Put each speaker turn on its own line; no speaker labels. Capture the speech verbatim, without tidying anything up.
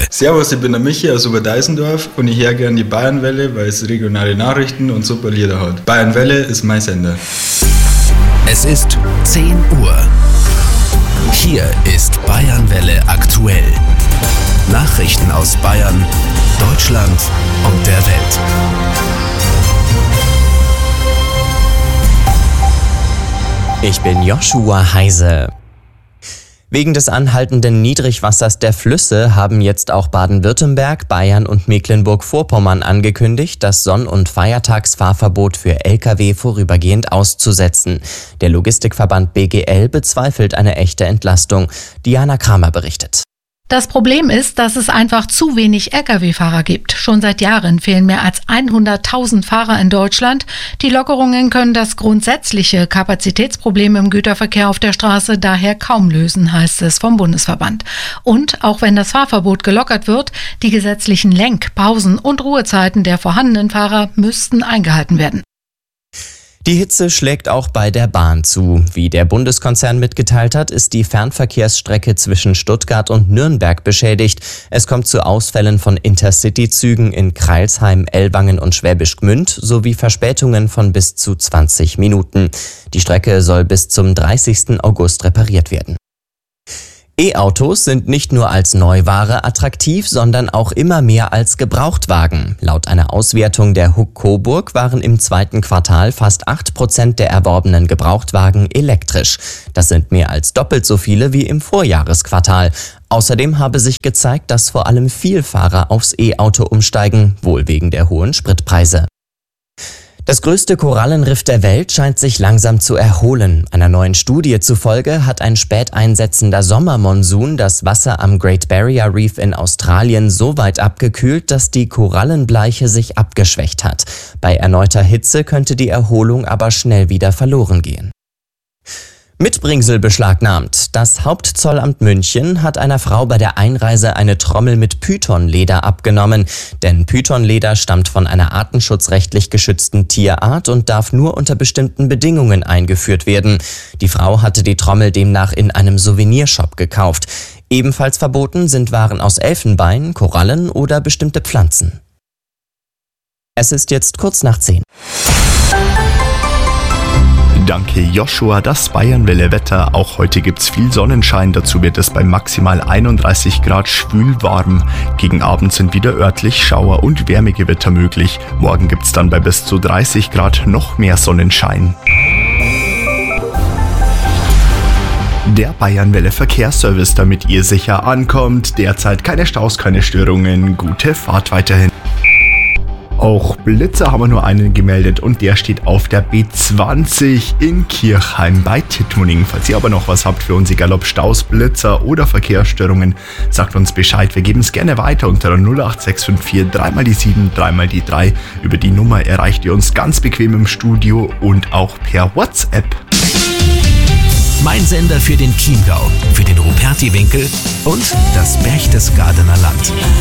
Servus, ich bin der Michi aus Oberdeisendorf und ich höre gerne die Bayernwelle, weil es regionale Nachrichten und super Lieder hat. Bayernwelle ist mein Sender.
Es ist zehn Uhr. Hier ist Bayernwelle aktuell. Nachrichten aus Bayern, Deutschland und der Welt.
Ich bin Joshua Heise. Wegen des anhaltenden Niedrigwassers der Flüsse haben jetzt auch Baden-Württemberg, Bayern und Mecklenburg-Vorpommern angekündigt, das Sonn- und Feiertagsfahrverbot für L K W vorübergehend auszusetzen. Der Logistikverband B G L bezweifelt eine echte Entlastung. Diana Kramer berichtet.
Das Problem ist, dass es einfach zu wenig L K W-Fahrer gibt. Schon seit Jahren fehlen mehr als hunderttausend Fahrer in Deutschland. Die Lockerungen können das grundsätzliche Kapazitätsproblem im Güterverkehr auf der Straße daher kaum lösen, heißt es vom Bundesverband. Und auch wenn das Fahrverbot gelockert wird, die gesetzlichen Lenk-, Pausen- und Ruhezeiten der vorhandenen Fahrer müssten eingehalten werden.
Die Hitze schlägt auch bei der Bahn zu. Wie der Bundeskonzern mitgeteilt hat, ist die Fernverkehrsstrecke zwischen Stuttgart und Nürnberg beschädigt. Es kommt zu Ausfällen von Intercity-Zügen in Crailsheim, Ellwangen und Schwäbisch Gmünd sowie Verspätungen von bis zu zwanzig Minuten. Die Strecke soll bis zum dreißigsten August repariert werden. E-Autos sind nicht nur als Neuware attraktiv, sondern auch immer mehr als Gebrauchtwagen. Laut einer Auswertung der H U K Coburg waren im zweiten Quartal fast acht Prozent der erworbenen Gebrauchtwagen elektrisch. Das sind mehr als doppelt so viele wie im Vorjahresquartal. Außerdem habe sich gezeigt, dass vor allem Vielfahrer aufs E-Auto umsteigen, wohl wegen der hohen Spritpreise. Das größte Korallenriff der Welt scheint sich langsam zu erholen. Einer neuen Studie zufolge hat ein spät einsetzender Sommermonsun das Wasser am Great Barrier Reef in Australien so weit abgekühlt, dass die Korallenbleiche sich abgeschwächt hat. Bei erneuter Hitze könnte die Erholung aber schnell wieder verloren gehen. Mitbringsel beschlagnahmt. Das Hauptzollamt München hat einer Frau bei der Einreise eine Trommel mit Pythonleder abgenommen. Denn Pythonleder stammt von einer artenschutzrechtlich geschützten Tierart und darf nur unter bestimmten Bedingungen eingeführt werden. Die Frau hatte die Trommel demnach in einem Souvenirshop gekauft. Ebenfalls verboten sind Waren aus Elfenbein, Korallen oder bestimmte Pflanzen. Es ist jetzt kurz nach zehn.
Danke Joshua, das Bayernwelle-Wetter. Auch heute gibt's viel Sonnenschein, dazu wird es bei maximal einunddreißig Grad schwül warm. Gegen Abend sind wieder örtlich Schauer und Wärmegewitter möglich. Morgen gibt's dann bei bis zu dreißig Grad noch mehr Sonnenschein. Der Bayernwelle Verkehrsservice, damit ihr sicher ankommt. Derzeit keine Staus, keine Störungen. Gute Fahrt weiterhin. Auch Blitzer haben wir nur einen gemeldet und der steht auf der B zwanzig in Kirchheim bei Tittmoning. Falls ihr aber noch was habt für uns, egal ob Staus, Blitzer oder Verkehrsstörungen, sagt uns Bescheid. Wir geben es gerne weiter unter null acht sechs fünf vier drei mal die sieben, drei mal die drei. Über die Nummer erreicht ihr uns ganz bequem im Studio und auch per WhatsApp.
Mein Sender für den Chiemgau, für den Ruperti-Winkel und das Berchtesgadener Land.